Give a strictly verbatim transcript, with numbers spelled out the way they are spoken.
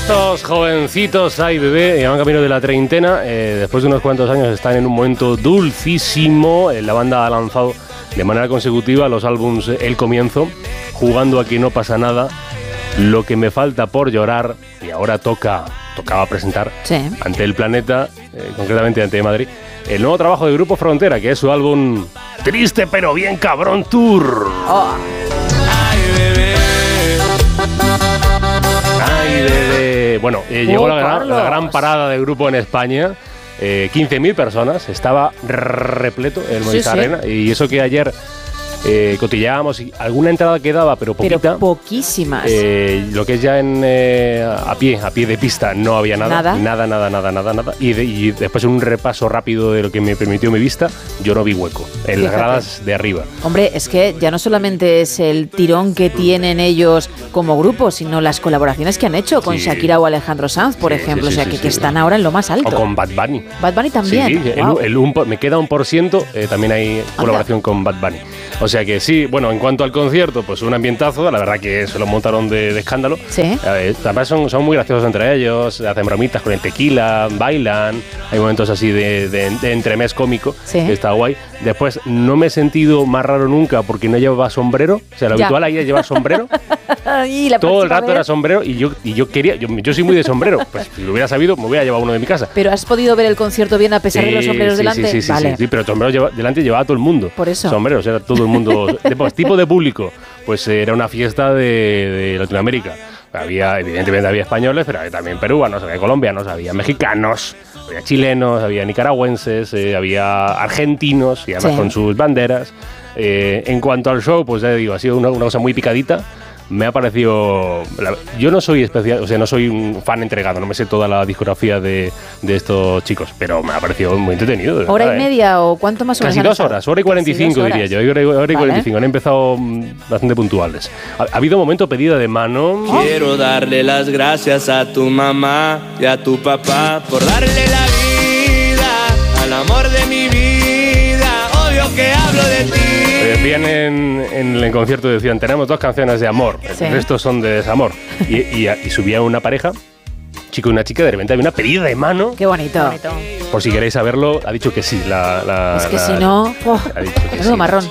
Estos jovencitos, ay bebé, van camino de la treintena, eh, después de unos cuantos años están en un momento dulcísimo. Eh, la banda ha lanzado de manera consecutiva los álbums El Comienzo, Jugando a que no pasa nada, Lo que me falta por llorar, y ahora toca, tocaba presentar sí. ante el planeta, eh, concretamente ante Madrid, el nuevo trabajo de Grupo Frontera, que es su álbum Triste pero bien cabrón Tour. Oh. Ay bebé. Ay bebé. Bueno, eh, llegó oh, la, gran, la gran parada de grupo en España. Eh, quince mil personas, estaba repleto el Movistar sí, sí. Arena, y eso que ayer eh, cotillábamos y alguna entrada quedaba, pero poquita. Pero poquísimas. Eh, lo que es ya en eh, a pie, a pie de pista, no había nada, nada, nada, nada, nada, nada, nada. Y, de, y después un repaso rápido de lo que me permitió mi vista, yo no vi hueco en Fíjate. las gradas de arriba. Hombre, es que ya no solamente es el tirón que tienen ellos como grupo, sino las colaboraciones que han hecho con sí. Shakira o Alejandro Sanz, por sí, ejemplo, sí, sí, o sea, que, sí, que sí. están ahora en lo más alto. O con Bad Bunny. Bad Bunny también. Sí, wow. el, el un, me queda un por ciento, eh, también hay colaboración Anda. con Bad Bunny. O sea que sí, bueno, en cuanto al concierto, pues un ambientazo, la verdad que se lo montaron de, de escándalo. Sí. Eh, además son, son muy graciosos entre ellos, hacen bromitas con el tequila, bailan, hay momentos así de, de, de entremés cómico, sí. que está guay. Después, no me he sentido más raro nunca porque no llevaba sombrero, o sea, lo ya. habitual ahí es llevar sombrero. y la Todo el rato vez? era sombrero y yo, y yo quería, yo, yo soy muy de sombrero, pues si lo hubiera sabido, me hubiera llevado uno de mi casa. Pero has podido ver el concierto bien a pesar sí, de los sombreros sí, delante. Sí, sí, vale. sí, sí, pero sombrero lleva, delante llevaba todo el mundo. Por eso. Sombreros, era todo el mundo. Pues, tipo de público, pues era una fiesta de, de Latinoamérica. Había, evidentemente había españoles, pero había también peruanos, había colombianos, había mexicanos, había chilenos, había nicaragüenses, eh, había argentinos, y además sí. con sus banderas. Eh, en cuanto al show, pues ya digo, ha sido una, una cosa muy picadita. Me ha parecido... Yo no soy especial, o sea, no soy un fan entregado, no me sé toda la discografía de, de estos chicos, pero me ha parecido muy entretenido. ¿Hora verdad, y eh. media o cuánto más o menos? Casi dos horas, hora y cuarenta y cinco diría yo, hora y, hora y vale. cuarenta y cinco, han empezado bastante puntuales. Ha, ha habido momento pedida de mano. Oh. Quiero darle las gracias a tu mamá y a tu papá por darle la vida al amor de mi vida, obvio que hablo de ti. Decían en, en el concierto, decían, tenemos dos canciones de amor, sí. el resto son de desamor. Y, y, y subía una pareja, chico y una chica, de repente había una pedida de mano. Qué bonito. Por si queréis saberlo, ha dicho que sí. La, la, es que la, si no, oh, es sí. marrón.